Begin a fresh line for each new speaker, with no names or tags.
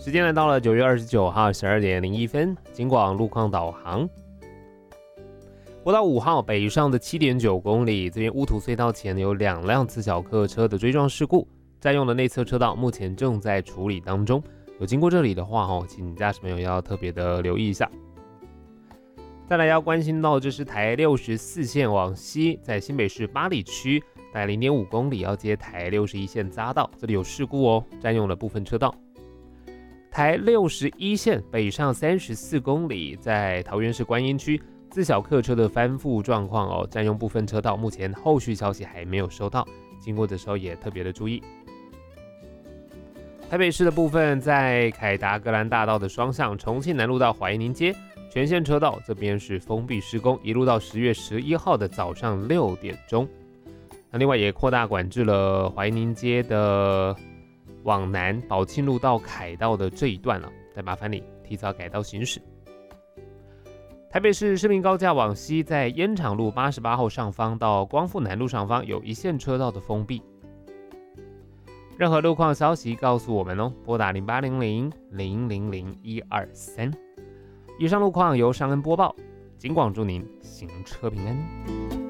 时间来到了9月29号12点01分，警广路况导航。国道5号北上的7.9公里，这边乌土隧道前有2辆自小客车的追撞事故，占用的内侧车道目前正在处理当中。有经过这里的话，请驾驶朋友要特别的留意一下。再来要关心到，这是台64线往西，在新北市八里区大概0.5公里要接台61线匝道，这里有事故占用了部分车道。台61线北上34公里，在桃园市观音区自小客车的翻覆状况占用部分车道，目前后续消息还没有收到，经过的时候也特别的注意。台北市的部分，在凯达格兰大道的双向重庆南路到怀宁街全线车道这边是封闭施工，一路到10月11号的早上6点钟。那另外也扩大管制了怀宁街的往南宝庆路到凯道的这一段再麻烦你提早改道行驶。台北市市民高架往西，在烟厂路88号上方到光复南路上方有一线车道的封闭。任何路况消息告诉我们拨打0800-000-123。以上路况由尚恩播报，警广祝您行车平安。